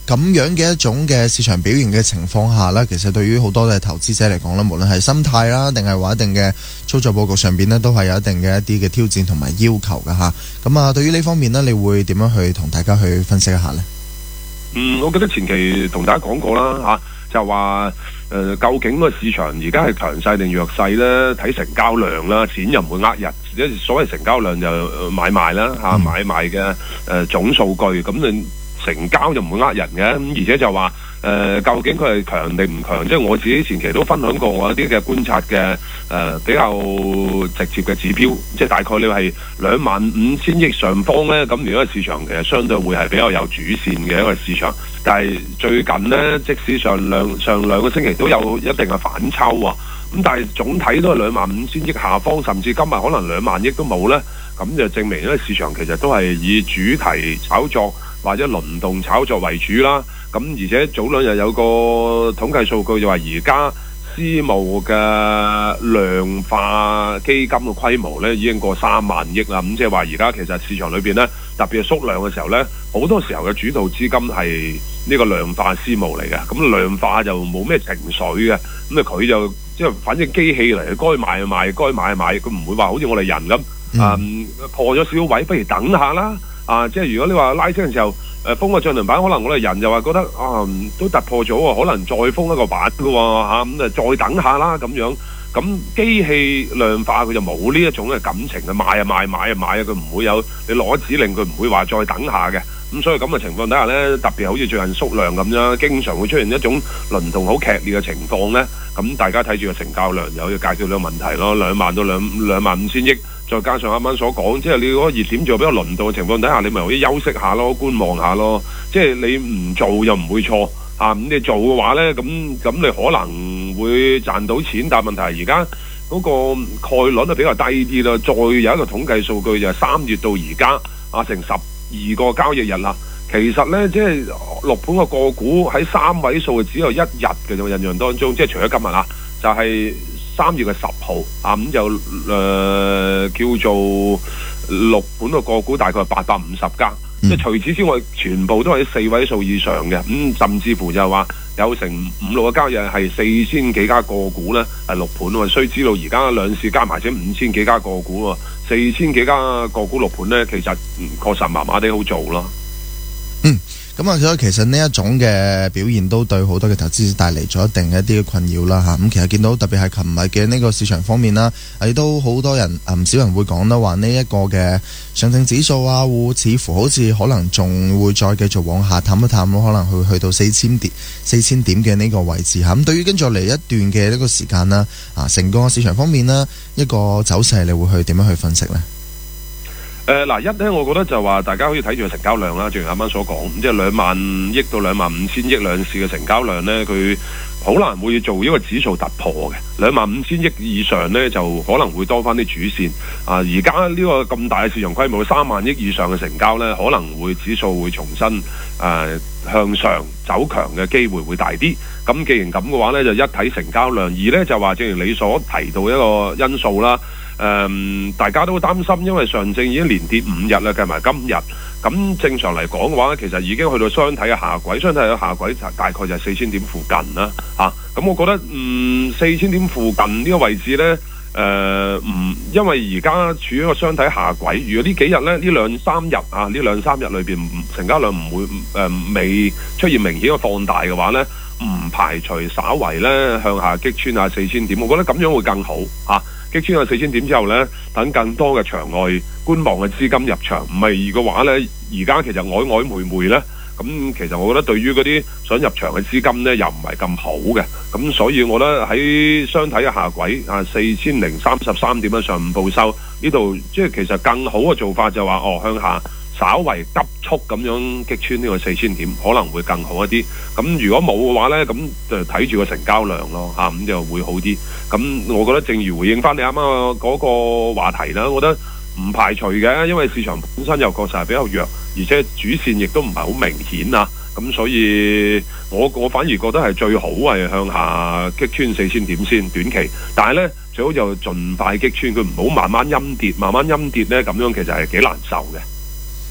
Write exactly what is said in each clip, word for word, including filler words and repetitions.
咁樣嘅一種嘅市場表現嘅情況下呢，其實對於好多嘅投資者嚟講呢，無論係心態啦，定係話一定嘅操作佈局上邊呢，都係有一定嘅一啲嘅挑戰同埋要求嘅嚇。咁啊，對於呢方面呢，你會點樣去同大家去分析一下呢？ 嗯，我記得前期同大家講過啦嚇、啊，就話誒、呃，究竟個市場而家係強勢定弱勢呢？睇成交量啦，錢又唔會呃人。所謂成交量就買賣啦嚇、啊，買賣嘅誒、呃、總數據，咁你成交就唔會呃人嘅。咁而且就話誒、呃，究竟佢係強定唔強？即係我自己前期都分享過我一啲嘅觀察嘅誒、呃、比較直接嘅指標，即係大概你係兩萬五千億上方呢。咁如果市場其實相對會係比較有主線嘅一個市場。但係最近呢，即使上兩上兩個星期都有一定嘅反抽啊，咁但係總體都係兩萬五千億下方，甚至今日可能兩萬億都冇呢。咁就證明呢市場其實都係以主題炒作或者輪動炒作為主啦。咁而且早兩日有個統計數據就話，而家私募嘅量化基金嘅規模呢已經過三萬億啦。咁即係話而家其實市場裏邊呢，特別係縮量嘅時候呢，好多時候嘅主導資金係呢個量化私募嚟嘅。咁量化就冇咩情緒嘅，咁啊佢就即係反正機器嚟，該買就買，該買就買，佢唔會話好似我哋人咁啊、嗯、破咗少位，不如等下啦。啊，即係如果你話拉升嘅時候，誒封個漲停板，可能我哋人就話覺得啊都突破咗喎，可能再封一個板嘅喎嚇，咁啊再等下啦咁樣。咁機器量化佢就冇呢一種嘅感情嘅，買啊買，買啊買啊，佢唔會有你攞指令，佢唔會話再等下嘅。咁所以咁嘅情況底下呢，特別好似最近縮量咁樣，經常會出現一種輪動好劇烈嘅情況呢。咁大家睇住個成交量就可以解決呢個問題咯，兩萬到兩兩萬五千億。再加上啱啱所講，即係你嗰個熱點做比較輪動嘅情況底下，你咪可以休息下咯，觀望下咯。即係你唔做又唔會錯啊！咁你做嘅話呢，咁咁你可能會賺到錢，但係問題係而家嗰個概率係比較低啲啦。再有一個統計數據就係三月到而家啊，成十二個交易日啦。其實呢，即係六盤個個股喺三位數只有一日嘅，我印象當中，即係除咗今日啊，就係、是。三月嘅十號啊，咁就誒、呃、叫做六本個個股大概係八百五十家，即係、嗯、除此之外，全部都係四位數以上嘅，咁、嗯、甚至乎就係話有成五六個交易係四千幾家個股咧，係六盤喎。須知道而家兩市加埋先五千幾家個股喎，四千幾家個股六盤咧，其實、嗯、確實麻麻地好做咯。 嗯。咁啊，所以其實呢一種嘅表現都對好多嘅投資者帶嚟咗一定一啲嘅困擾啦嚇。咁其實見到特別係琴日嘅呢個市場方面啦，亦都好多人唔少人會講啦，話呢一個嘅上證指數啊，會似乎好似可能仲會再繼續往下探一探咯，可能會去到四千點四千點嘅呢個位置嚇。咁對於跟住嚟一段嘅呢個時間啦，啊成個市場方面啦，一個走勢，你會去點樣去分析呢？ 誒嗱、呃，一咧，我覺得就話大家可以睇住個成交量啦，正如啱啱所講，即係兩萬億到兩萬五千億兩市嘅成交量呢，佢好難會做一個指數突破嘅。兩萬五千億以上呢，就可能會多翻啲主線啊。而家呢個咁大嘅市場規模，三萬億以上嘅成交呢，可能會指數會重新誒、呃、向上走強嘅機會會大啲。咁既然咁嘅話呢，就一睇成交量，二呢就話正如你所提到一個因素啦。誒、嗯，大家都擔心，因為上證已經連跌五日啦，計埋今日，咁正常嚟講嘅話，其實已經去到雙體嘅下軌，雙體嘅下軌大概就係四千點附近啦，嚇、啊。咁我覺得，嗯，四千點附近呢個位置呢，誒、呃，唔，因為而家處於一個雙體下軌，如果呢幾日呢，呢兩三日啊，呢兩三日裏邊成交量唔會誒、呃、未出現明顯嘅放大嘅話呢，唔排除稍為呢向下擊穿下四千點，我覺得咁樣會更好嚇。啊擊穿咗四千點之後呢，等更多嘅場外觀望嘅資金入場，唔係嘅話呢，而家其實曖曖昧昧呢，咁其實我覺得對於嗰啲想入場嘅資金呢，又唔係咁好嘅，咁所以我覺得喺雙體嘅下軌啊，四千零三十三點嘅上午報收呢度，即係其實更好嘅做法就話哦向下稍為急速咁樣擊穿呢個四千點，可能會更好一啲。咁如果冇嘅話呢，咁就睇住個成交量咯嚇，咁、啊、就會好啲。咁我覺得正如回應翻你啱啱嗰個話題啦，我覺得唔排除嘅，因為市場本身又確實係比較弱，而且主線亦都唔係好明顯啊。咁所以我我反而覺得係最好係向下擊穿四千點先短期，但係呢，最好就盡快擊穿，佢唔好慢慢陰跌，慢慢陰跌呢，咁樣其實係幾難受嘅。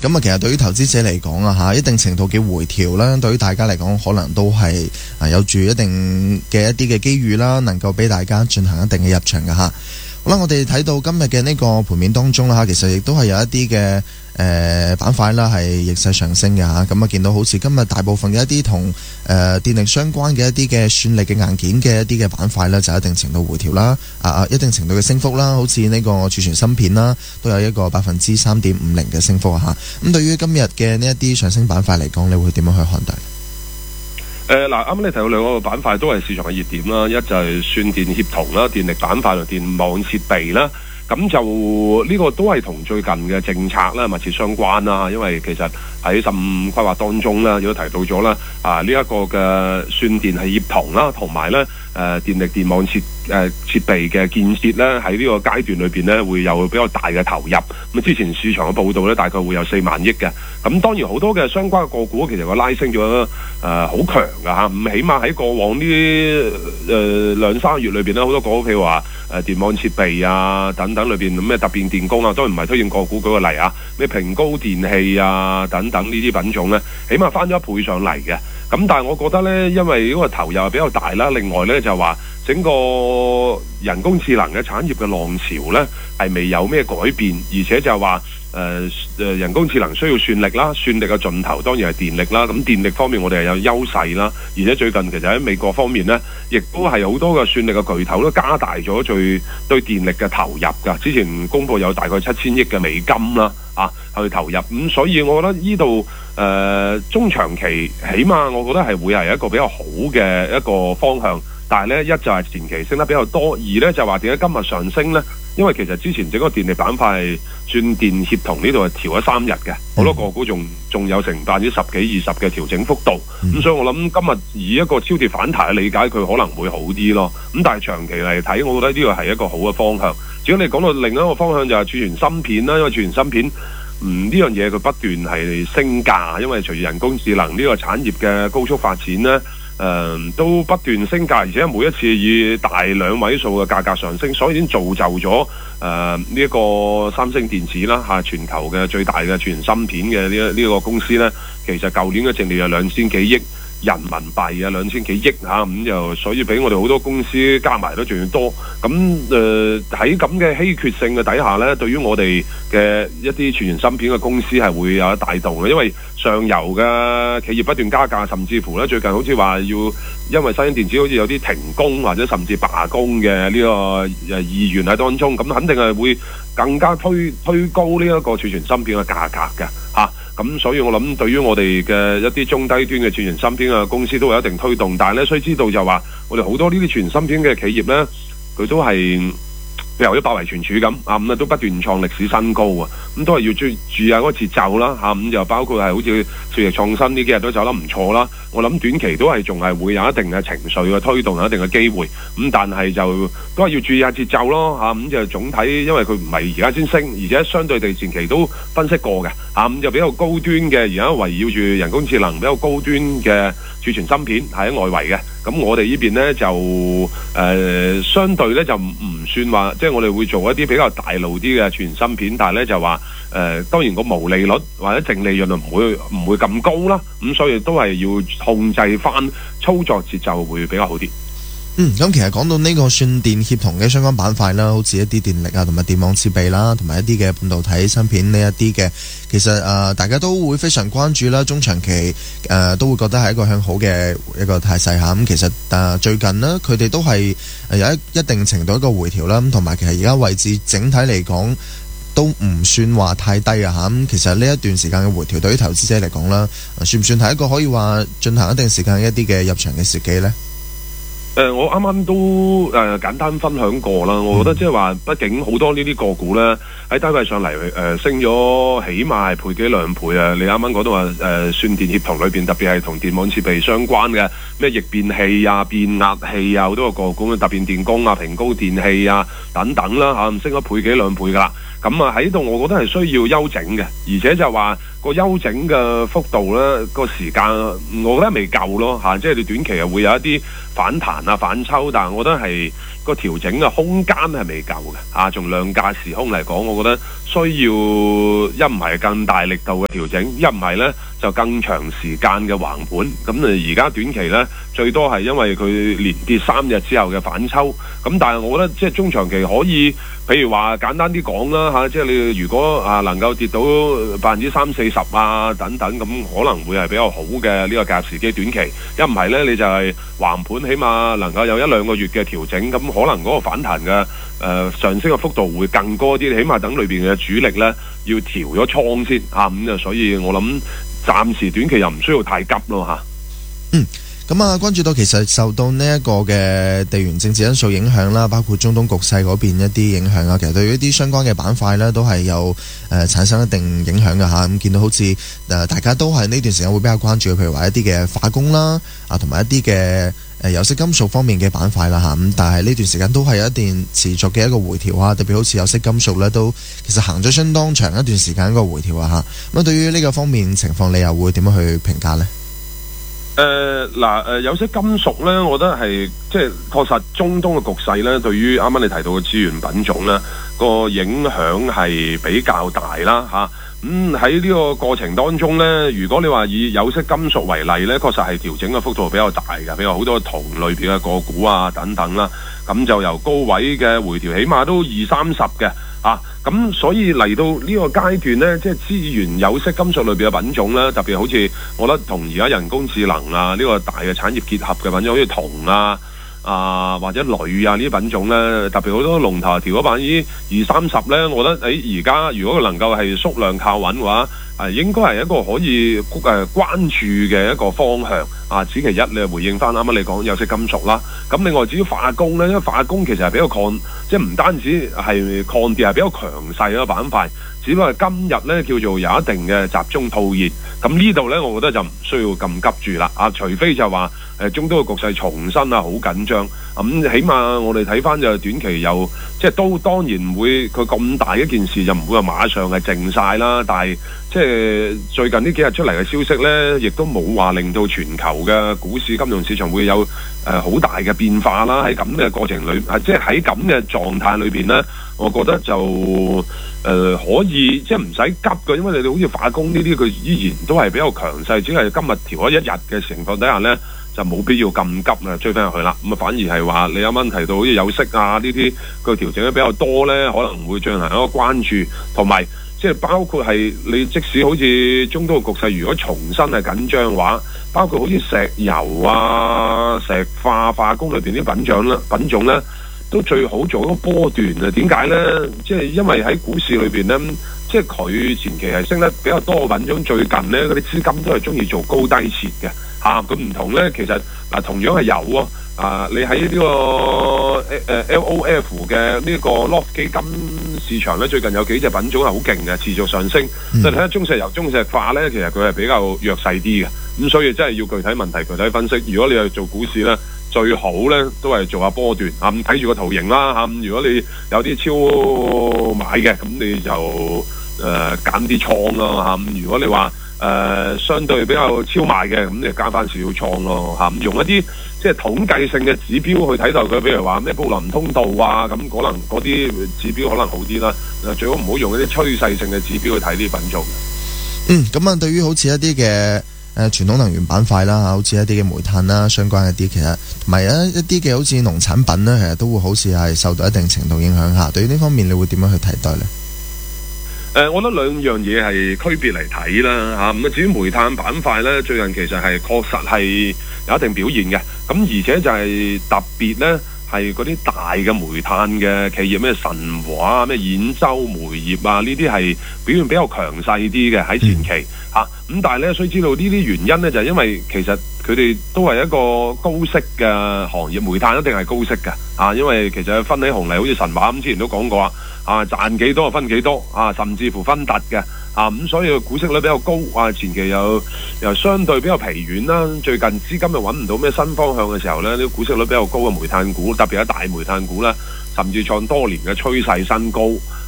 咁啊，其實對於投資者嚟講啊，嚇一定程度嘅回調啦，對於大家嚟講，可能都係啊有住一定嘅一啲嘅機遇啦，能夠俾大家進行一定嘅入場嘅嚇。好啦，我哋睇到今日嘅呢個盤面當中啦，其實亦都係有一啲嘅誒板塊啦，係逆勢上升嘅嚇。咁啊，見到好似今日大部分嘅一啲同誒電力相關嘅一啲嘅算力嘅硬件嘅一啲嘅板塊呢，就一定程度回調啦，啊啊一定程度嘅升幅啦，好似呢個儲存芯片啦，都有一個百分之三點五零嘅升幅啊嚇。咁對於今日嘅呢一啲上升板塊嚟講，你會點樣去看待？ 誒嗱，啱啱你提到兩個板塊都係市場嘅熱點啦，一就係算電協同啦，電力板塊同電網設備啦。咁就呢個都係同最近嘅政策啦密切相關啦，因為其實喺十五規劃當中啦，亦都提到咗啦，啊呢一個嘅算電係協同啦，同埋咧誒電力電網設誒設備嘅建設咧，喺呢個階段裏邊咧會有比較大嘅投入。咁之前市場嘅報道咧，大概會有四萬億嘅。咁當然好多嘅相關嘅個股其實個拉升咗誒好強㗎嚇。咁起碼喺過往呢誒兩三個月裏邊咧，好多個股譬如話誒電網設備啊等等裏邊咩特變電工啊，當然唔係推薦個股，舉個例啊，咩平高電器啊等等呢啲品種咧，起碼翻咗一倍上嚟嘅。咁但係我覺得咧，因為呢個投入係比較大啦，另外咧就話整個人工智能嘅產業嘅浪潮咧係未有咩改變，而且就係話誒誒人工智能需要算力啦，算力嘅盡頭當然係電力啦。咁電力方面我哋係有優勢啦，而且最近其實喺美國方面咧，亦都係好多嘅算力嘅巨頭都加大咗最對電力嘅投入㗎。之前公佈有大概七千億嘅美金啦，啊去投入。咁所以我覺得呢度誒中長期起碼我覺得係會係一個比較好嘅一個方向。但係咧，一就係前期升得比較多，二咧就話點解今日上升咧？因為其實之前整個電力板塊算電協同呢度係調咗三日嘅，好多個股仲仲有成百分之十幾二十嘅調整幅度。咁、嗯、所以我諗今日以一個超跌反彈嘅理解，佢可能會好啲咯。咁但係長期嚟睇，我覺得呢個係一個好嘅方向。至於你講到另一個方向就係儲存芯片啦，因為儲存芯片嗯呢樣嘢佢不斷係升價，因為隨住人工智能呢個產業嘅高速發展咧。誒、呃、都不斷升價，而且每一次以大兩位數嘅價格上升，所以已經造就咗誒呢一個三星電子啦嚇、啊，全球嘅最大嘅儲存芯片嘅呢呢個公司呢，其實舊年嘅淨利有兩千幾億人民幣啊，兩千幾億嚇，咁就所以比我哋好多公司加埋都仲要多。咁誒喺咁嘅稀缺性嘅底下呢，對於我哋嘅一啲儲存芯片嘅公司係會有一帶動嘅，因為上游嘅企業不斷加價，甚至乎咧最近好似話要因為三星電子好似有啲停工或者甚至罷工嘅呢個誒意願喺當中，咁肯定係會更加推推高呢一個儲存芯片嘅價格嘅嚇。咁、啊、所以我諗對於我哋嘅一啲中低端嘅儲存芯片嘅公司都有一定推動，但係咧需知道就話我哋好多呢啲儲存芯片嘅企業咧，佢都係譬如啲百維存儲咁啊，咁啊都不斷創歷史新高啊，咁都係要注注意下嗰個節奏啦嚇，咁就包括係好似數字創新呢幾日都走得唔錯啦。我諗短期都係仲係會有一定嘅情緒嘅推動，有一定嘅機會。咁但係就都係要注意下節奏咯嚇，咁就總體因為佢唔係而家先升，而且相對地前期都分析過嘅嚇，咁就比較高端嘅，而家圍繞住人工智能比較高端嘅儲存芯片係喺外圍嘅。咁我哋呢邊呢，就誒、呃、相對呢，就唔唔算話，即係我哋會做一啲比較大路啲嘅儲存芯片，但係呢，就話誒、呃、當然個毛利率或者淨利潤就唔會唔會咁高啦，咁所以都係要控制翻操作節奏會比較好啲。 嗯，咁其實講到呢個算電協同嘅相關板塊啦，好似一啲電力啊，同埋電網設備啦，同埋一啲嘅半導體芯片呢一啲嘅，其實誒、呃、大家都會非常關注啦，中長期誒、呃、都會覺得係一個向好嘅一個態勢嚇。咁、嗯、其實誒、呃、最近呢，佢哋都係有一一定程度一個回調啦，咁同埋其實而家位置整體嚟講都唔算話太低啊嚇。咁、嗯、其實呢一段時間嘅回調對於投資者嚟講啦，算唔算係一個可以話進行一定時間一啲嘅入場嘅時機呢？ 誒、呃，我啱啱都誒、呃、簡單分享過啦。我覺得即係話，畢竟好多呢啲個股咧喺低位上嚟誒、呃、升咗，起碼係倍幾兩倍啊！你啱啱講到話誒算電協同裏邊，特別係同電網設備相關嘅咩逆變器啊、變壓器啊，好多個股嘅特變電工啊、平高電器啊等等啦嚇、啊，升咗倍幾兩倍噶啦。咁啊喺度，我覺得係需要休整嘅，而且就話個休整嘅幅度咧，個時間我覺得未夠咯嚇，即係你短期又會有一啲反彈啊反抽，但係我覺得係個調整嘅空間係未夠嘅嚇。從量價時空嚟講，我覺得需要一唔係更大力度嘅調整，一唔係咧就更長時間嘅橫盤。咁誒而家短期咧最多係因為佢連跌三日之後嘅反抽，咁但係我覺得即係中長期可以，譬如話簡單啲講啦嚇，即係你如果啊能夠跌到百分之三四十啊等等，咁可能會係比較好嘅呢個價時機短期。一唔係咧你就係橫盤，起碼能夠有一兩個月嘅調整，咁可能嗰個反彈嘅誒、呃、上升嘅幅度會更高啲，起碼等裏邊嘅主力咧要調咗倉先啊，咁就所以我諗暫時短期又唔需要太急咯嚇。 嗯。咁啊，關注到其實受到呢一個嘅地緣政治因素影響啦，包括中東局勢嗰邊一啲影響啊，其實對於一啲相關嘅板塊呢，都係有誒、呃、產生一定影響嘅嚇。咁見到好似誒、呃、大家都係呢段時間會比較關注嘅，譬如話一啲嘅化工啦，啊同埋一啲嘅誒有色金屬方面嘅板塊啦嚇。咁但係呢段時間都係有一段持續嘅一個回調啊，特別好似有色金屬呢，都其實行咗相當長一段時間一個回調啊嚇。咁啊，對於呢個方面情況，你又會點樣去評價呢？ 誒嗱誒有些金屬咧，我覺得係即係確實中東嘅局勢咧，對於啱啱你提到嘅資源品種咧，個影響係比較大啦嚇。咁喺呢個過程當中咧，如果你話以有色金屬為例咧，確實係調整嘅幅度比較大嘅，比如好多銅類別嘅個股啊等等啦，咁就由高位嘅回調，起碼都二三十嘅。啊，咁所以嚟到呢個階段呢，即係資源有色金屬類別嘅品種呢，特別好似我覺得同而家人工智能啊呢個大嘅產業結合嘅品種，好似銅啊啊或者鋁啊呢啲品種呢，特別好多龍頭調咗百分之二三十呢，我覺得誒而家如果佢能夠係縮量靠穩嘅話，係應該係一個可以誒、呃、關注嘅一個方向啊！此其一，你回應翻啱啱你講有色金屬啦。咁另外至於化工咧，因為化工其實係比較抗，即係唔單止係抗跌，係比較強勢嘅板塊。只不過今日咧叫做有一定嘅集中套現。咁呢度咧，我覺得就唔需要咁急住啦。啊，除非就話誒中東嘅局勢重新啊好緊張。咁、嗯、起碼我哋睇翻就短期有即係都當然唔會佢咁大一件事就唔會話馬上係靜晒啦。但係即係最近呢幾日出嚟嘅消息呢，亦都冇話令到全球嘅股市金融市場會有誒好、呃、大嘅變化啦。喺咁嘅過程裏，係即係喺咁嘅狀態裏邊呢，我覺得就誒、呃、可以即係唔使急嘅，因為你哋好似化工呢啲，佢依然都係比較強勢，只係今日調咗一日嘅情況底下呢，就冇必要咁急啦，追翻入去啦。咁啊，反而係話你啱啱提到好似有色啊呢啲，佢調整得比較多呢，可能會進行一個關注，同埋即係包括係你即使好似中東嘅局勢，如果重新係緊張嘅話，包括好似石油啊、石化化工裏邊啲品種咧、品種咧，都最好做一個波段啊！點解呢？即係因為喺股市裏邊呢，即係佢前期係升得比較多嘅品種，最近呢嗰啲資金都係中意做高低切嘅。嚇，咁唔同咧，其實嗱、啊、同樣係有喎，啊你喺呢、這個誒、呃、L O F 嘅呢個 L O F 基金市場咧，最近有幾隻品種係好勁嘅，持續上升。但係睇下中石油、中石化咧，其實佢係比較弱勢啲嘅，咁所以真係要具體問題具體分析。如果你係做股市咧，最好咧都係做下波段嚇，咁睇住個圖形啦嚇、啊。如果你有啲超買嘅，咁你就誒減啲倉咯嚇。如果你話，誒、呃、相對比較超賣嘅，咁你加翻少少倉咯嚇，用一啲即係統計性嘅指標去睇到佢，譬如話咩布林通道啊，咁可能嗰啲指標可能好啲啦。最好唔好用一啲趨勢性嘅指標去睇呢啲品種。 嗯，咁啊，對於好似一啲嘅誒傳統能源板塊啦，好似一啲嘅煤炭啦，相關一啲其實同埋一一啲嘅好似農產品咧，其實都會好似係受到一定程度影響下。對於呢方面，你會點樣去睇待呢？ 誒、呃，我覺得兩樣嘢係區別嚟睇啦嚇。咁啊，至於煤炭板塊咧，最近其實係確實係有一定表現嘅。咁而且就係特別咧，係嗰啲大嘅煤炭嘅企業，咩神華啊、咩兗州煤業啊，呢啲係表現比較強勢啲嘅喺前期嚇。咁、嗯、但係咧，需知道呢啲原因咧，就係、是、因為其實佢哋都係一個高息嘅行業，煤炭一定係高息嘅啊。因為其實分起紅嚟，好似神華咁，之前都講過啊。啊，賺幾多就分幾多啊，甚至乎分突嘅啊，咁所以個股息率比較高啊，前期又又相對比較疲軟啦。最近資金又揾唔到咩新方向嘅時候呢，呢個股息率比較高嘅煤炭股，特別係大煤炭股呢，甚至創多年嘅趨勢新高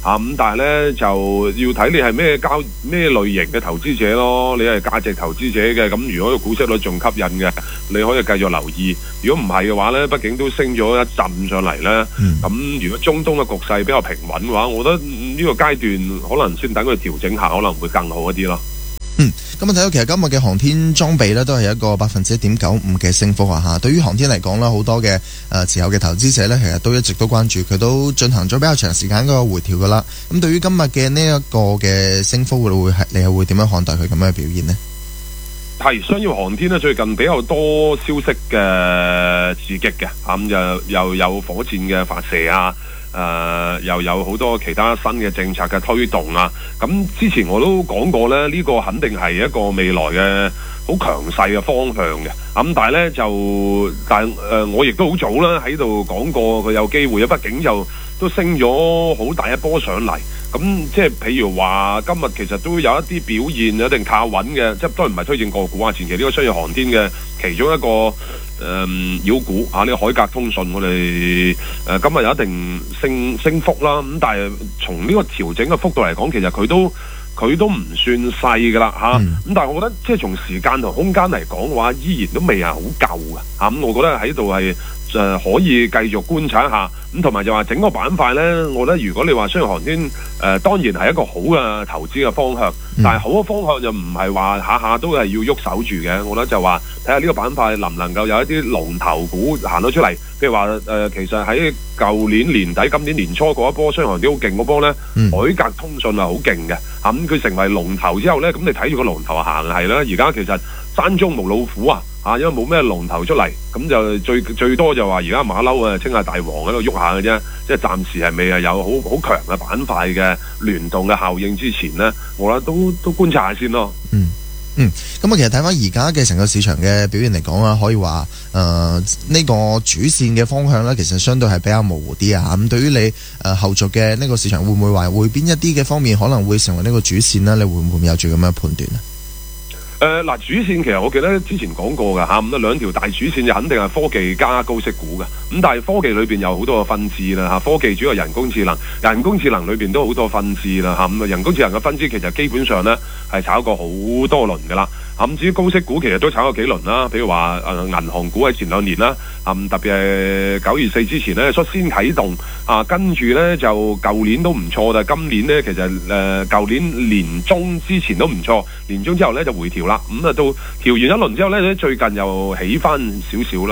啊咁，但係咧就要睇你係咩交咩類型嘅投資者咯。你係價值投資者嘅，咁如果個股息率仲吸引嘅，你可以繼續留意。如果唔係嘅話咧，畢竟都升咗一陣上嚟咧。咁、嗯、如果中東嘅局勢比較平穩嘅話，我覺得呢個階段可能先等佢調整下，可能會更好一啲咯。 嗯，咁啊睇到其實今日嘅航天裝備咧都係一個百分之一點九五嘅升幅啊嚇。對於航天嚟講啦，好多嘅誒、呃、持有嘅投資者咧，其實都一直都關注，佢都進行咗比較長時間嗰個回調噶啦。咁對於今日嘅呢一個嘅升幅會會係你係會點樣看待佢咁樣嘅表現呢？ 係商業航天咧，最近比較多消息嘅刺激嘅，咁又又有火箭嘅發射啊。誒、呃、又有好多其他新嘅政策嘅推動啊！咁之前我都講過咧，呢、呢個肯定係一個未來嘅好強勢嘅方向嘅。咁但係咧就，但誒、呃、我亦都好早啦喺度講過佢有機會啊，畢竟就都升咗好大一波上嚟。咁即係譬如話，今日其實都有一啲表現有一定靠穩嘅，即係當然唔係推薦個股啊。前期呢個商業航天嘅其中一個誒、嗯、妖股啊，呢、呢個海格通訊，我哋誒、呃、今日有一定升升幅啦。咁但係從呢個調整嘅幅度嚟講，其實佢都佢都唔算細㗎啦嚇。咁、嗯啊、但係我覺得即係從時間同空間嚟講嘅話，依然都未係好夠嘅嚇。咁、啊、我覺得喺度係誒可以繼續觀察一下。咁同埋就話整個板塊呢，我覺得如果你話商業航天誒、呃，當然係一個好嘅投資嘅方向，嗯、但係好嘅方向就唔係話下下都係要喐手住嘅。我覺得就話睇下呢個板塊能唔能夠有一啲龍頭股行到出嚟，譬如話誒、呃，其實喺舊年年底、今年年初嗰一波商業航天好勁嗰波呢，嗯、海格通訊係好勁嘅。咁、嗯、佢成為龍頭之後呢，咁你睇住個龍頭行係啦。而家其實山中無老虎啊！啊，因為冇咩龍頭出嚟，咁就最最多就話而家馬騮啊，稱下大王喺度喐下嘅啫，即係暫時係未係有好好強嘅板塊嘅聯動嘅效應之前呢，我覺得都都觀察下先咯。 嗯嗯，咁啊，其實睇翻而家嘅成個市場嘅表現嚟講啦，可以話誒呢個主線嘅方向咧，其實相對係比較模糊啲啊。咁對於你誒、呃、後續嘅呢個市場會唔會話會邊一啲嘅方面可能會成為呢個主線呢？你會唔會有住咁樣判斷啊？ 誒嗱、呃，主線其實我記得之前講過㗎嚇，咁啊兩條大主線就肯定係科技加高息股嘅，咁但係科技裏邊有好多個分支啦嚇，科技主要係人工智能，人工智能裏邊都好多分支啦嚇，咁啊人工智能嘅分支其實基本上咧係炒過好多輪㗎啦。咁至於高息股其實都炒過幾輪啦，比如話誒銀行股喺前兩年啦，咁特別係九月四之前咧率先啟動，啊跟住咧就舊年都唔錯，但係今年咧其實誒舊年年中之前都唔錯，年中之後咧就回調啦，咁啊到調完一輪之後咧，最近又起翻少少